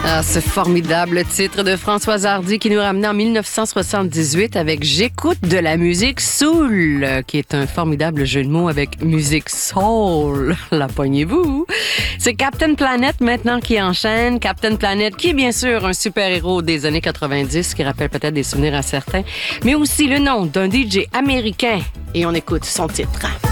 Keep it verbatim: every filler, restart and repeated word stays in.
Ah, ce formidable titre de Françoise Hardy qui nous ramenait en dix-neuf cent soixante-dix-huit avec J'écoute de la musique soul, qui est un formidable jeu de mots avec musique soul. La poignez-vous. C'est Captain Planet maintenant qui enchaîne. Captain Planet qui est bien sûr un super-héros des années quatre-vingt-dix qui rappelle peut-être des souvenirs à certains, mais aussi le nom d'un D J américain. Et on écoute son titre.